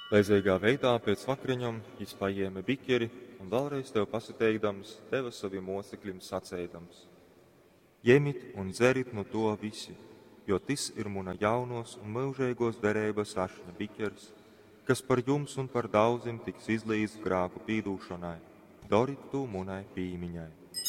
Līdzīgā veidā pēc vakariņām viņš paņēma bikeri un vēlreiz tev pasateikdams, deva saviem mocekļiem sacēdams: Ņemiet un dzerit no to visi, jo tas ir muna jaunos un mūžīgos derības ašņa bikers, kas par jums un par daudziem tiks izlīdz grāku pīdūšanai. Dariet to munai pīmiņai.